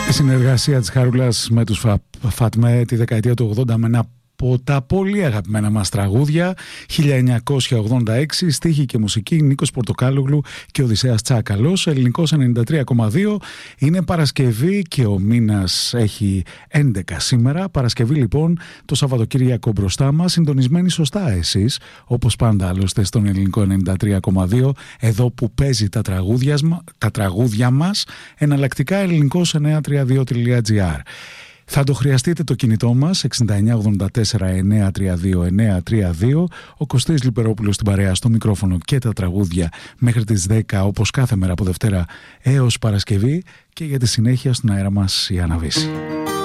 Η συνεργασία της Χαρούλας με τους Φατμέ τη δεκαετία του 80 με ένα από τα πολύ αγαπημένα μας τραγούδια. 1986, στίχη και μουσική Νίκος Πορτοκάλογλου και Οδυσσέας Τσάκαλος. Ελληνικός 93,2. Είναι Παρασκευή και ο μήνας έχει 11 σήμερα. Παρασκευή λοιπόν, το Σαββατοκύριακο μπροστά μας. Συντονισμένοι σωστά εσείς, όπως πάντα άλλωστε στον Ελληνικό 93,2, εδώ που παίζει τα τραγούδια μας. Εναλλακτικά ελληνικός 932.gr. Θα το χρειαστείτε το κινητό μας 6984-932-932. Ο Κωστής Λιπερόπουλος στην παρέα στο μικρόφωνο και τα τραγούδια μέχρι τις 10 όπως κάθε μέρα από Δευτέρα έως Παρασκευή, και για τη συνέχεια στον αέρα μας η Άννα Βύση.